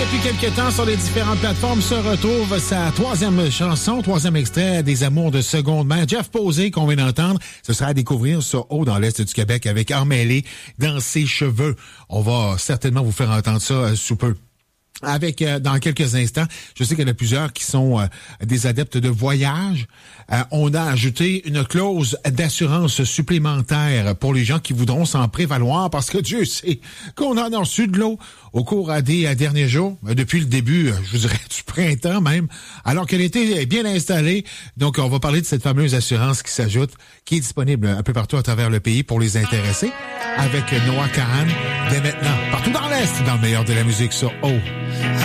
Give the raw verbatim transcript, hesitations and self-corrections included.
depuis quelques temps sur les différentes plateformes se retrouve sa troisième chanson, troisième extrait des Amours de seconde main. Jeff Posey, qu'on vient d'entendre, ce sera à découvrir sur Haut dans l'Est du Québec avec Armêlé dans ses cheveux. On va certainement vous faire entendre ça euh, sous peu. Avec, euh, dans quelques instants, je sais qu'il y en a plusieurs qui sont euh, des adeptes de voyage. Euh, on a ajouté une clause d'assurance supplémentaire pour les gens qui voudront s'en prévaloir parce que Dieu sait qu'on en a reçu de l'eau au cours des derniers jours, depuis le début, je vous dirais, du printemps même, alors que l'été est bien installé. Donc, on va parler de cette fameuse assurance qui s'ajoute, qui est disponible un peu partout à travers le pays pour les intéressés, avec Noah Kahan, dès maintenant, partout dans l'Est, dans le meilleur de la musique sur O.